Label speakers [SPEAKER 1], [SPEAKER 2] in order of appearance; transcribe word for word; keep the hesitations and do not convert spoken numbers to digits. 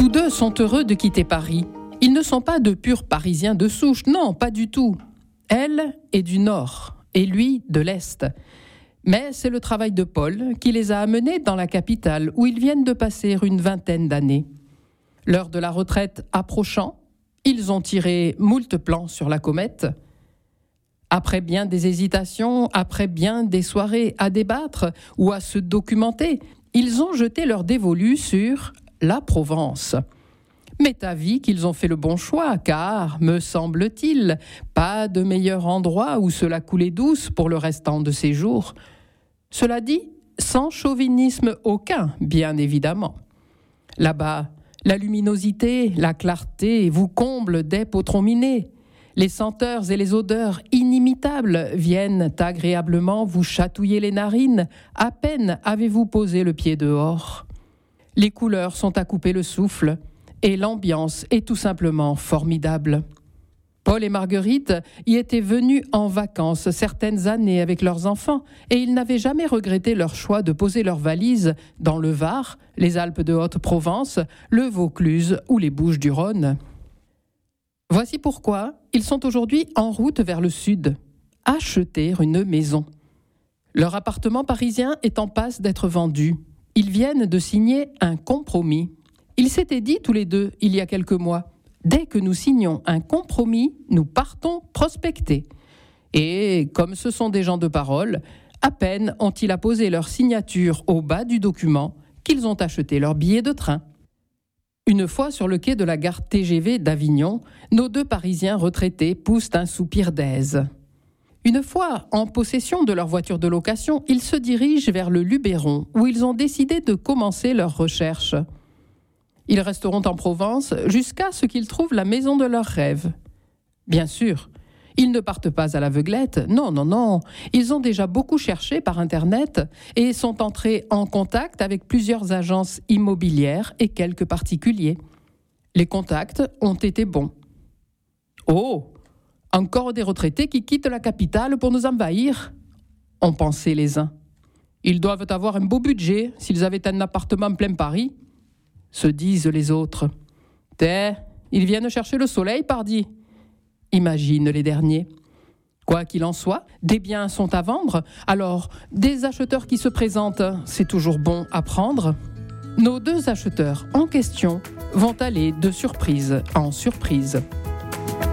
[SPEAKER 1] deux sont heureux de quitter Paris. Ils ne sont pas de purs Parisiens de souche, non, pas du tout. Elle est du Nord et lui de l'Est. Mais c'est le travail de Paul qui les a amenés dans la capitale où ils viennent de passer une vingtaine d'années. L'heure de la retraite approchant, ils ont tiré moult plans sur la comète. Après bien des hésitations, après bien des soirées à débattre ou à se documenter, ils ont jeté leur dévolu sur la Provence. M'est avis qu'ils ont fait le bon choix, car, me semble-t-il, pas de meilleur endroit où se la couler douce pour le restant de ses jours. Cela dit, sans chauvinisme aucun, bien évidemment. Là-bas, la luminosité, la clarté vous comblent des potron-minés. Les senteurs et les odeurs inimitables viennent agréablement vous chatouiller les narines, à peine avez-vous posé le pied dehors. Les couleurs sont à couper le souffle, et l'ambiance est tout simplement formidable. Paul et Marguerite y étaient venus en vacances certaines années avec leurs enfants et ils n'avaient jamais regretté leur choix de poser leurs valises dans le Var, les Alpes de Haute-Provence, le Vaucluse ou les Bouches-du-Rhône. Voici pourquoi ils sont aujourd'hui en route vers le sud, acheter une maison. Leur appartement parisien est en passe d'être vendu. Ils viennent de signer un compromis. Ils s'étaient dit tous les deux, il y a quelques mois, dès que nous signons un compromis, nous partons prospecter. Et comme ce sont des gens de parole, à peine ont-ils apposé leur signature au bas du document qu'ils ont acheté leur billet de train. Une fois sur le quai de la gare T G V d'Avignon, nos deux Parisiens retraités poussent un soupir d'aise. Une fois en possession de leur voiture de location, ils se dirigent vers le Luberon, où ils ont décidé de commencer leurs recherches. Ils resteront en Provence jusqu'à ce qu'ils trouvent la maison de leurs rêves. Bien sûr, ils ne partent pas à l'aveuglette, non, non, non. Ils ont déjà beaucoup cherché par Internet et sont entrés en contact avec plusieurs agences immobilières et quelques particuliers. Les contacts ont été bons. Oh, encore des retraités qui quittent la capitale pour nous envahir, ont pensé les uns. Ils doivent avoir un beau budget s'ils avaient un appartement plein Paris, se disent les autres. Té, ils viennent chercher le soleil, pardi, imaginent les derniers. Quoi qu'il en soit, des biens sont à vendre, alors des acheteurs qui se présentent, c'est toujours bon à prendre. Nos deux acheteurs en question vont aller de surprise en surprise.